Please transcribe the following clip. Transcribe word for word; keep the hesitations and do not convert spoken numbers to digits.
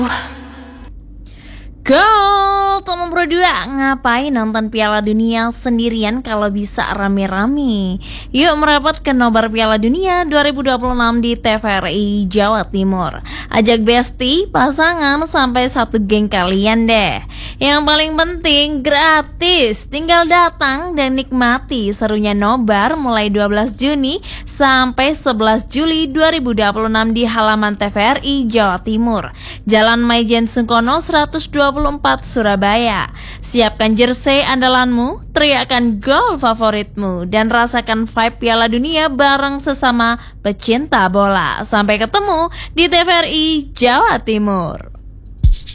Gol, Tomo berdua ngapain nonton Piala Dunia sendirian kalau bisa rame-rame? Yuk merapat ke nobar Piala Dunia dua ribu dua puluh enam di T V R I Jawa Timur. Ajak besti, pasangan, sampai satu geng kalian deh. Yang paling penting gratis, tinggal datang dan nikmati serunya nobar mulai dua belas Juni sampai sebelas Juli dua ribu dua puluh enam di halaman T V R I Jawa Timur, Jalan Maijen Sungkono seratus dua puluh empat Surabaya. Siapkan jersey andalanmu, teriakan gol favoritmu, dan rasakan vibe Piala Dunia bareng sesama pecinta bola. Sampai ketemu di T V R I Jawa Timur.